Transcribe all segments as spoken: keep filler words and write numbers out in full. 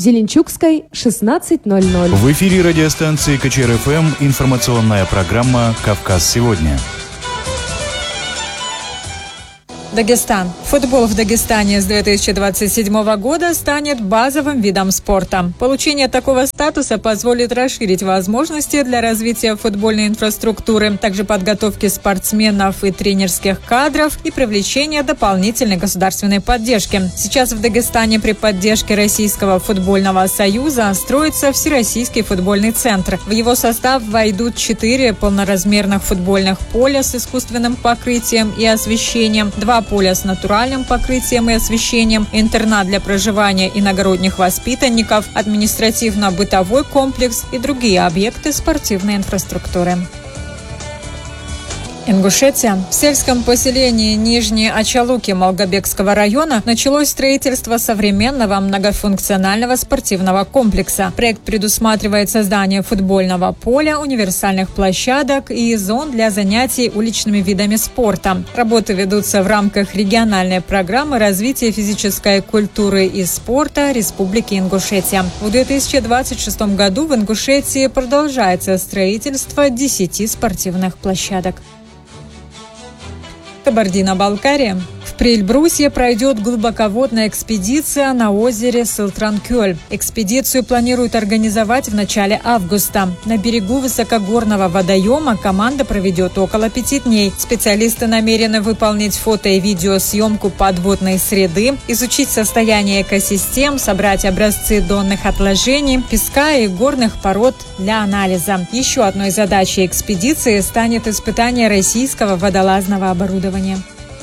Зеленчукской, шестнадцать ноль ноль. В эфире радиостанции КЧР-ФМ информационная программа «Кавказ сегодня». Дагестан. Футбол в Дагестане с две тысячи двадцать седьмого года станет базовым видом спорта. Получение такого статуса позволит расширить возможности для развития футбольной инфраструктуры, также подготовки спортсменов и тренерских кадров и привлечения дополнительной государственной поддержки. Сейчас в Дагестане при поддержке Российского футбольного союза строится Всероссийский футбольный центр. В его состав войдут четыре полноразмерных футбольных поля с искусственным покрытием и освещением, два поля с натуральным покрытием и освещением, интернат для проживания иногородних воспитанников, административно-бытовой комплекс и другие объекты спортивной инфраструктуры. Ингушетия. В сельском поселении Нижние Ачалуки Малгобекского района началось строительство современного многофункционального спортивного комплекса. Проект предусматривает создание футбольного поля, универсальных площадок и зон для занятий уличными видами спорта. Работы ведутся в рамках региональной программы развития физической культуры и спорта Республики Ингушетия. В две тысячи двадцать шестом году в Ингушетии продолжается строительство десяти спортивных площадок. Кабардино-Балкария. В Прельбрусье пройдет глубоководная экспедиция на озере Сылтранкёль. Экспедицию планируют организовать в начале августа. На берегу высокогорного водоема команда проведет около пяти дней. Специалисты намерены выполнить фото- и видеосъемку подводной среды, изучить состояние экосистем, собрать образцы донных отложений, песка и горных пород для анализа. Еще одной задачей экспедиции станет испытание российского водолазного оборудования.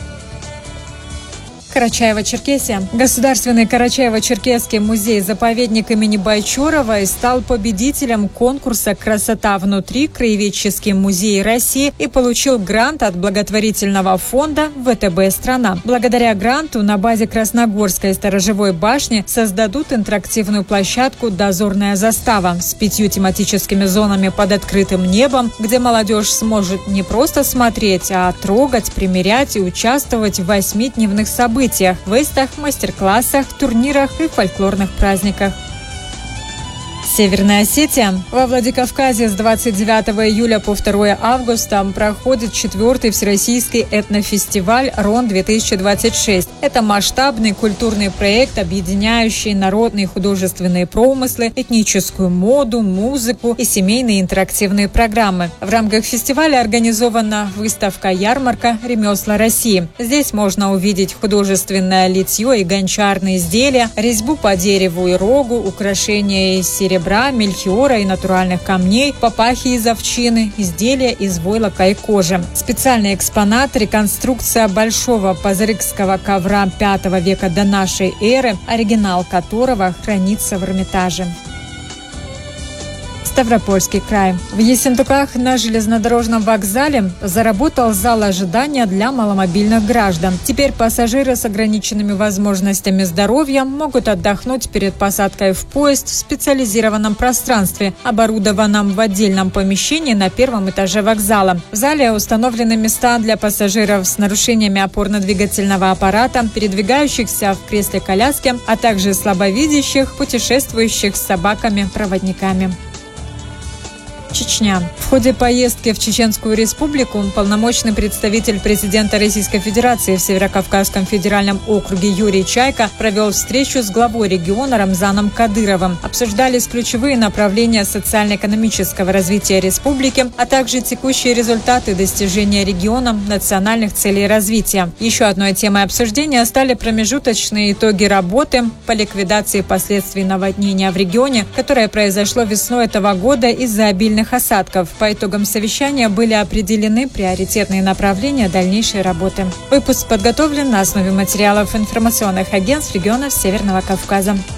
Карачаево-Черкесия. Государственный Карачаево-Черкесский музей-заповедник имени Байчорова стал победителем конкурса «Красота внутри. Краеведческий музей России» и получил грант от благотворительного фонда ВТБ «Страна». Благодаря гранту на базе Красногорской сторожевой башни создадут интерактивную площадку «Дозорная застава» с пятью тематическими зонами под открытым небом, где молодежь сможет не просто смотреть, а трогать, примерять и участвовать в восьмидневных событиях. Выставках, мастер-классах, турнирах и фольклорных праздниках. Северная Осетия. Во Владикавказе с двадцать девятого июля по второе августа проходит четвертый Всероссийский этнофестиваль РОН-две тысячи двадцать шесть. Это масштабный культурный проект, объединяющий народные художественные промыслы, этническую моду, музыку и семейные интерактивные программы. В рамках фестиваля организована выставка-ярмарка «Ремесла России». Здесь можно увидеть художественное литье и гончарные изделия, резьбу по дереву и рогу, украшения из серебра, мельхиора и натуральных камней, папахи из овчины, изделия из войлока и кожи. Специальный экспонат – реконструкция большого пазырыкского ковра пятого века до нашей эры, оригинал которого хранится в Эрмитаже. Ставропольский край. В Ессентуках на железнодорожном вокзале заработал зал ожидания для маломобильных граждан. Теперь пассажиры с ограниченными возможностями здоровья могут отдохнуть перед посадкой в поезд в специализированном пространстве, оборудованном в отдельном помещении на первом этаже вокзала. В зале установлены места для пассажиров с нарушениями опорно-двигательного аппарата, передвигающихся в кресле-коляске, а также слабовидящих, путешествующих с собаками-проводниками. Чечня. В ходе поездки в Чеченскую республику полномочный представитель президента Российской Федерации в Северокавказском федеральном округе Юрий Чайка провел встречу с главой региона Рамзаном Кадыровым. Обсуждались ключевые направления социально-экономического развития республики, а также текущие результаты достижения регионом национальных целей развития. Еще одной темой обсуждения стали промежуточные итоги работы по ликвидации последствий наводнения в регионе, которое произошло весной этого года из-за обильных осадков. По итогам совещания были определены приоритетные направления дальнейшей работы. Выпуск подготовлен на основе материалов информационных агентств регионов Северного Кавказа.